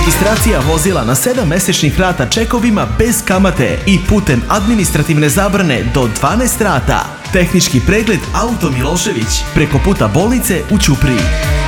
Registracija vozila na 7-mesečnih rata čekovima bez kamate i putem administrativne zabrane do 12 rata. Tehnički pregled Auto Milošević preko puta bolnice u Ćupriji.